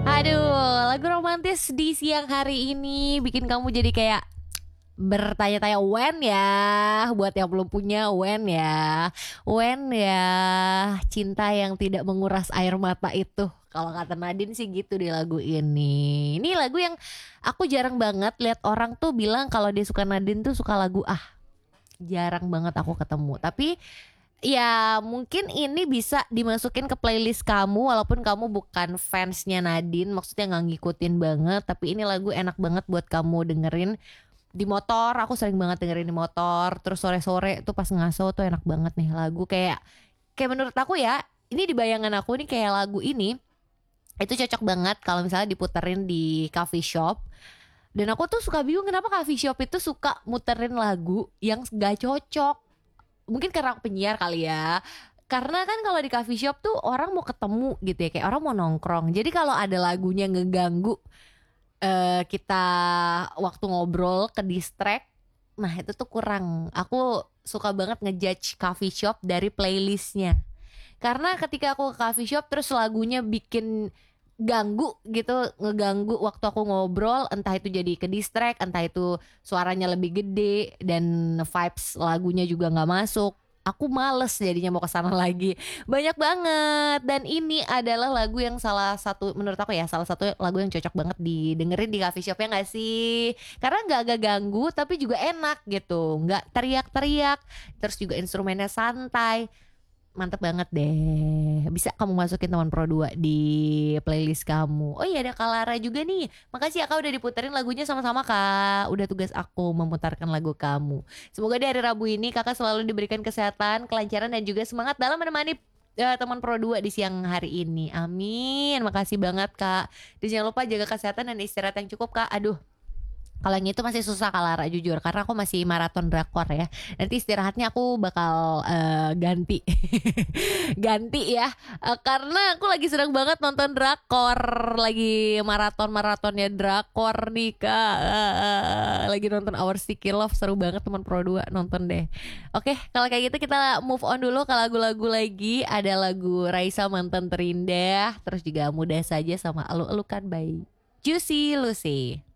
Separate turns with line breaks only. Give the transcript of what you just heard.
Aduh, lagu romantis di siang hari ini bikin kamu jadi kayak bertanya-tanya when ya. Buat yang belum punya, when ya. When ya, cinta yang tidak menguras air mata itu. Kalau kata Nadine sih gitu di lagu ini. Ini lagu yang aku jarang banget lihat orang tuh bilang kalau dia suka Nadine tuh suka lagu ah. Jarang banget aku ketemu. Tapi ya mungkin ini bisa dimasukin ke playlist kamu walaupun kamu bukan fansnya Nadine, maksudnya nggak ngikutin banget, tapi ini lagu enak banget buat kamu dengerin di motor. Aku sering banget dengerin di motor, terus sore-sore tuh pas ngaso tuh enak banget nih lagu kayak kayak menurut aku ya, ini di bayangan aku nih kayak lagu ini itu cocok banget kalau misalnya diputerin di coffee shop. Dan aku tuh suka bingung kenapa coffee shop itu suka muterin lagu yang gak cocok. Mungkin karena aku penyiar kali ya. Karena kan kalau di coffee shop tuh orang mau ketemu gitu ya, kayak orang mau nongkrong. Jadi kalau ada lagunya ngeganggu kita waktu ngobrol ke distract, nah itu tuh kurang. Aku suka banget ngejudge coffee shop dari playlistnya. Karena ketika aku ke coffee shop terus lagunya bikin ganggu gitu, ngeganggu waktu aku ngobrol, entah itu jadi ke distract, entah itu suaranya lebih gede dan vibes lagunya juga nggak masuk. Aku males jadinya mau ke sana lagi. Banyak banget. Dan ini adalah lagu yang salah satu menurut aku ya, salah satu lagu yang cocok banget didengerin di coffee shop ya nggak sih? Karena nggak agak ganggu tapi juga enak gitu, nggak teriak-teriak. Terus juga instrumennya santai. Mantep banget deh. Bisa kamu masukin teman Pro 2 di playlist kamu. Oh iya ada Kalara juga nih. Makasih ya Kak udah diputerin lagunya sama-sama Kak. Udah tugas aku memutarkan lagu kamu. Semoga di hari Rabu ini Kakak selalu diberikan kesehatan, kelancaran dan juga semangat dalam menemani teman Pro 2 di siang hari ini. Amin. Makasih banget Kak. Dan jangan lupa jaga kesehatan dan istirahat yang cukup Kak. Aduh, kalau yang itu masih susah Kalara jujur karena aku masih maraton drakor ya. Nanti istirahatnya aku bakal ganti. Ganti ya. Karena aku lagi sedang banget nonton drakor, lagi maratonnya drakor nih Kak. Lagi nonton Our Sticky Love, seru banget teman Pro 2, nonton deh. Oke, kalau kayak gitu kita move on dulu ke lagu-lagu lagi. Ada lagu Raisa Mantan Terindah, terus juga Mudah Saja sama Elu-elukan by Juicy Lucy.